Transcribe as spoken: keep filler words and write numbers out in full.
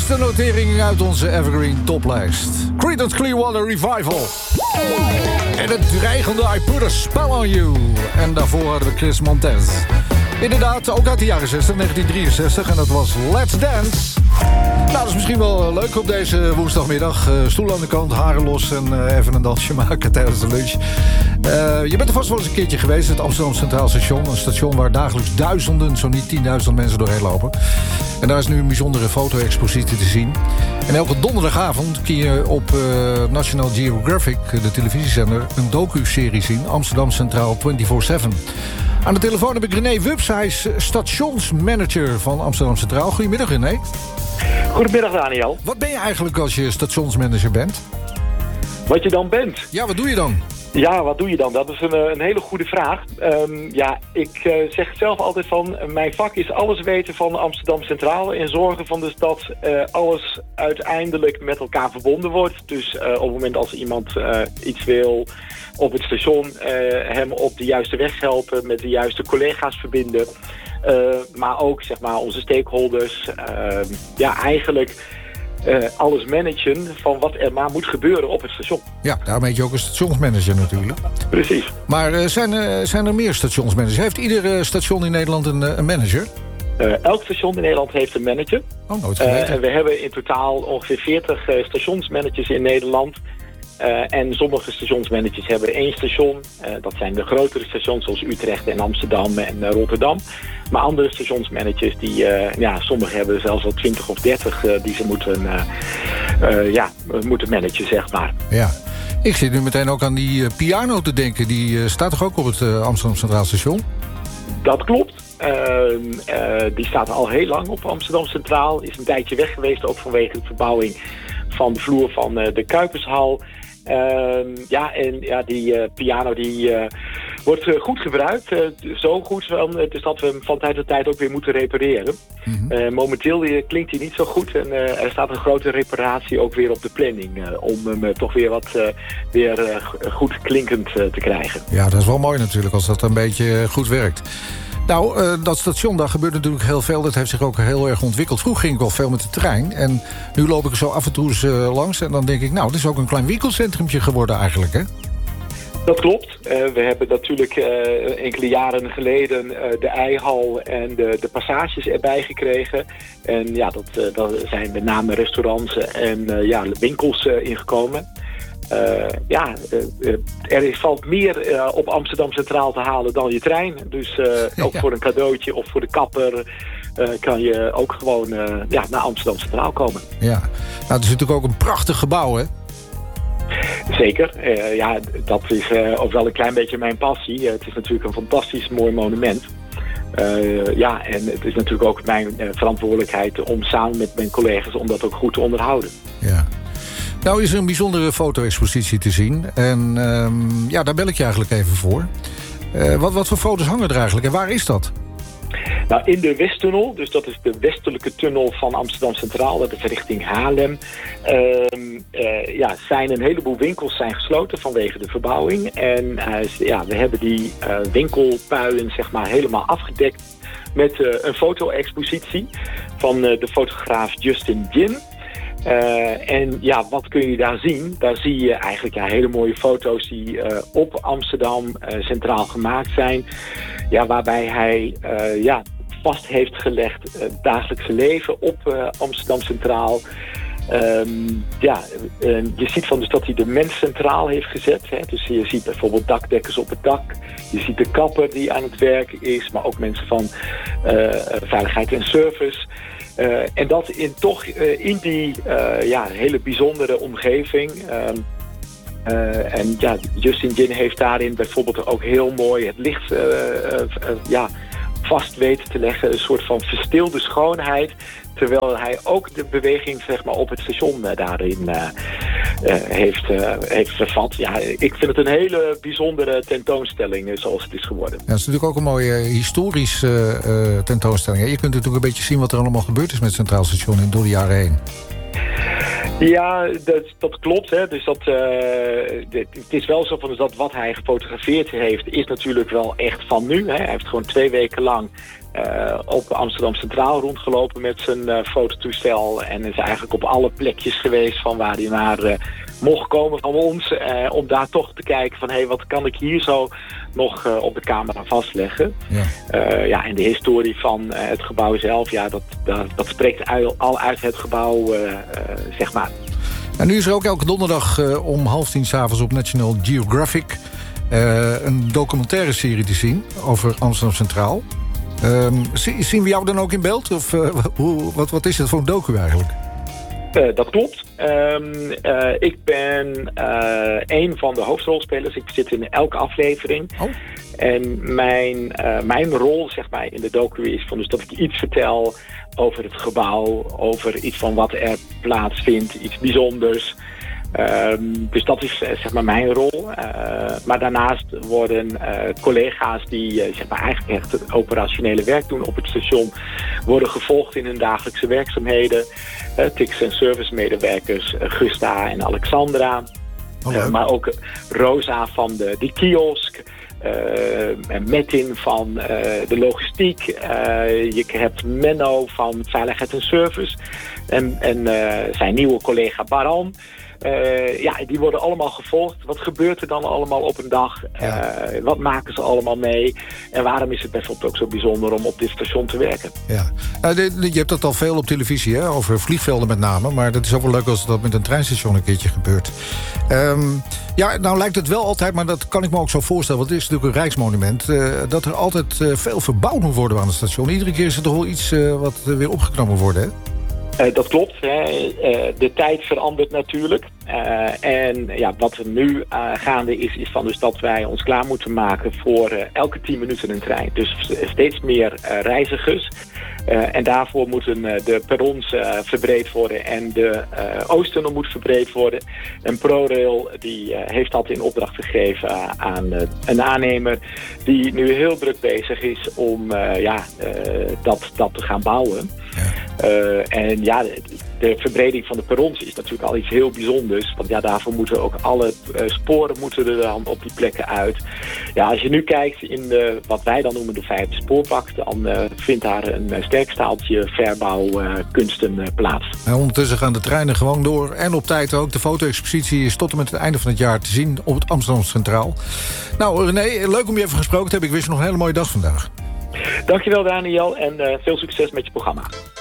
hoogste notering uit onze Evergreen toplijst. Creedence Clearwater Revival. En het dreigende I Put a Spell on You. En daarvoor hadden we Chris Montez. Inderdaad, ook uit de jaren zestig, negentien drieënzestig. En dat was Let's Dance. Nou, dat is misschien wel leuk op deze woensdagmiddag. Uh, stoel aan de kant, haren los en uh, even een dansje maken tijdens de lunch. Uh, je bent er vast wel eens een keertje geweest, het Amsterdam Centraal Station. Een station waar dagelijks duizenden, zo niet tienduizend mensen doorheen lopen. En daar is nu een bijzondere foto-expositie te zien. En elke donderdagavond kun je op uh, National Geographic, de televisiezender, een docu-serie zien. Amsterdam Centraal vierentwintig zeven. Aan de telefoon heb ik René Wups. Hij is stationsmanager van Amsterdam Centraal. Goedemiddag, René. Goedemiddag, Daniel. Wat ben je eigenlijk als je stationsmanager bent? Wat je dan bent? Ja, wat doe je dan? Ja, wat doe je dan? Dat is een, een hele goede vraag. Um, ja, ik uh, zeg zelf altijd van... mijn vak is alles weten van Amsterdam Centraal... en zorgen van de stad uh, alles uiteindelijk met elkaar verbonden wordt. Dus uh, op het moment als iemand uh, iets wil op het station... Uh, hem op de juiste weg helpen, met de juiste collega's verbinden... Uh, maar ook, zeg maar, onze stakeholders. Uh, ja, eigenlijk... Uh, alles managen van wat er maar moet gebeuren op het station. Ja, daarom heet je ook een stationsmanager natuurlijk. Precies. Maar uh, zijn, uh, zijn er meer stationsmanagers? Heeft ieder uh, station in Nederland een, uh, een manager? Uh, elk station in Nederland heeft een manager. Oh, nooit geweten. Uh, we hebben in totaal ongeveer veertig uh, stationsmanagers in Nederland. Uh, en sommige stationsmanagers hebben één station. Uh, dat zijn de grotere stations zoals Utrecht en Amsterdam en uh, Rotterdam. Maar andere stationsmanagers, die, uh, ja, sommigen hebben zelfs wel twintig of dertig uh, die ze moeten, uh, uh, ja, moeten managen, zeg maar. Ja. Ik zit nu meteen ook aan die uh, piano te denken. Die uh, staat toch ook op het uh, Amsterdam Centraal Station? Dat klopt. Uh, uh, die staat al heel lang op Amsterdam Centraal. Is een tijdje weg geweest, ook vanwege de verbouwing van de vloer van uh, de Kuipershal. Uh, ja, en ja, die uh, piano die uh, wordt uh, goed gebruikt. Uh, zo goed, uh, dus dat we hem van tijd tot tijd ook weer moeten repareren. Mm-hmm. Uh, momenteel uh, klinkt hij niet zo goed. En uh, er staat een grote reparatie ook weer op de planning. Uh, om hem uh, toch weer wat uh, weer, uh, goed klinkend uh, te krijgen. Ja, dat is wel mooi natuurlijk als dat een beetje goed werkt. Nou, uh, dat station, daar gebeurt natuurlijk heel veel. Dat heeft zich ook heel erg ontwikkeld. Vroeger ging ik wel veel met de trein. En nu loop ik er zo af en toe eens uh, langs. En dan denk ik, nou, het is ook een klein winkelcentrumtje geworden eigenlijk, hè? Dat klopt. Uh, we hebben natuurlijk uh, enkele jaren geleden uh, de Eihal en de, de passages erbij gekregen. En ja, dat, uh, dat zijn met name restaurants en uh, ja, winkels uh, ingekomen. Uh, ja, uh, er valt meer uh, op Amsterdam Centraal te halen dan je trein. Dus uh, ook ja. voor een cadeautje of voor de kapper uh, kan je ook gewoon uh, ja, naar Amsterdam Centraal komen. Ja, nou, het is natuurlijk ook een prachtig gebouw, hè? Zeker. Uh, ja, dat is uh, ook wel een klein beetje mijn passie. Uh, het is natuurlijk een fantastisch mooi monument. Uh, ja, en het is natuurlijk ook mijn uh, verantwoordelijkheid om samen met mijn collega's om dat ook goed te onderhouden. Ja. Nou is er een bijzondere foto-expositie te zien. En um, ja, daar bel ik je eigenlijk even voor. Uh, wat, wat voor foto's hangen er eigenlijk en waar is dat? Nou, in de Westtunnel, dus dat is de westelijke tunnel van Amsterdam Centraal, dat is richting Haarlem, uh, uh, ja, zijn een heleboel winkels zijn gesloten vanwege de verbouwing. En uh, ja, we hebben die uh, winkelpuien zeg maar helemaal afgedekt met uh, een foto-expositie van uh, de fotograaf Justin Jin. Uh, en ja, wat kun je daar zien? Daar zie je eigenlijk ja, hele mooie foto's die uh, op Amsterdam uh, Centraal gemaakt zijn. Ja, waarbij hij uh, ja, vast heeft gelegd het uh, dagelijkse leven op uh, Amsterdam Centraal. Um, ja, uh, je ziet van dus dat hij de mens centraal heeft gezet. Hè? Dus je ziet bijvoorbeeld dakdekkers op het dak. Je ziet de kapper die aan het werk is. Maar ook mensen van uh, veiligheid en service. Uh, en dat in toch uh, in die uh, ja, hele bijzondere omgeving. Um, uh, en ja, Justin Jin heeft daarin bijvoorbeeld ook heel mooi het licht uh, uh, uh, ja, vast weten te leggen. Een soort van verstilde schoonheid. Terwijl hij ook de beweging zeg maar, op het station uh, daarin uh, uh, heeft, uh, heeft vervat. Ja, ik vind het een hele bijzondere tentoonstelling uh, zoals het is geworden. Ja, het is natuurlijk ook een mooie historische uh, tentoonstelling. Hè? Je kunt natuurlijk een beetje zien wat er allemaal gebeurd is met het Centraal Station in door de jaren heen. Ja, dat, dat klopt. Hè. Dus dat, uh, dit, het is wel zo van dus dat wat hij gefotografeerd heeft is natuurlijk wel echt van nu. Hè. Hij heeft gewoon twee weken lang uh, op Amsterdam Centraal rondgelopen met zijn uh, fototoestel. En is eigenlijk op alle plekjes geweest van waar hij maar uh, mocht komen van ons. Uh, om daar toch te kijken van, hé, hey, wat kan ik hier zo nog uh, op de camera vastleggen. Ja. Uh, ja, en de historie van uh, het gebouw zelf, ja, dat, dat, dat spreekt al, al uit het gebouw, uh, uh, zeg maar. En nu is er ook elke donderdag uh, om half tien 's avonds op National Geographic Uh, een documentaire serie te zien over Amsterdam Centraal. Uh, zien we jou dan ook in beeld? Of uh, hoe, wat, wat is het voor een docu eigenlijk? Uh, dat klopt. Um, uh, ik ben uh, een van de hoofdrolspelers. Ik zit in elke aflevering. Oh. En mijn, uh, mijn rol, zeg maar, in de docu is van dus dat ik iets vertel over het gebouw, over iets van wat er plaatsvindt, iets bijzonders. Um, dus dat is uh, zeg maar mijn rol. Uh, maar daarnaast worden uh, collega's die uh, zeg maar eigenlijk echt het operationele werk doen op het station, worden gevolgd in hun dagelijkse werkzaamheden. Uh, T I C S en servicemedewerkers, uh, Gusta en Alexandra. Oh, uh, maar ook Rosa van de, de kiosk. Uh, en Metin van uh, de logistiek. Uh, je hebt Menno van Veiligheid en Service. En, en uh, zijn nieuwe collega Baran. Uh, ja, die worden allemaal gevolgd. Wat gebeurt er dan allemaal op een dag? Ja. Uh, wat maken ze allemaal mee? En waarom is het bijvoorbeeld ook zo bijzonder om op dit station te werken? Ja. Uh, de, de, je hebt dat al veel op televisie, hè? Over vliegvelden met name. Maar dat is ook wel leuk als dat met een treinstation een keertje gebeurt. Um, ja, nou lijkt het wel altijd, maar dat kan ik me ook zo voorstellen, want het is natuurlijk een rijksmonument, uh, dat er altijd uh, veel verbouwd moet worden aan het station. Iedere keer is er toch wel iets uh, wat weer opgeknapt moet worden, hè? Uh, dat klopt. Hè. Uh, de tijd verandert natuurlijk. Uh, en ja, wat er nu uh, gaande is, is van dus dat wij ons klaar moeten maken voor uh, elke tien minuten een trein. Dus steeds meer uh, reizigers. Uh, en daarvoor moeten uh, de perrons uh, verbreed worden en de uh, Oosttunnel moet verbreed worden. En ProRail die, uh, heeft dat in opdracht gegeven uh, aan uh, een aannemer die nu heel druk bezig is om uh, ja, uh, dat, dat te gaan bouwen. Ja. Uh, en ja, de, de verbreding van de perrons is natuurlijk al iets heel bijzonders. Want ja, daarvoor moeten ook alle uh, sporen moeten er dan op die plekken uit. Ja, als je nu kijkt in de, wat wij dan noemen de vijfde spoorpak, dan uh, vindt daar een uh, sterk staaltje verbouwkunsten uh, uh, plaats. En ondertussen gaan de treinen gewoon door. En op tijd ook. De foto-expositie is tot en met het einde van het jaar te zien op het Amsterdam Centraal. Nou René, leuk om je even gesproken te hebben. Ik wens je nog een hele mooie dag vandaag. Dankjewel Daniel en uh, veel succes met je programma.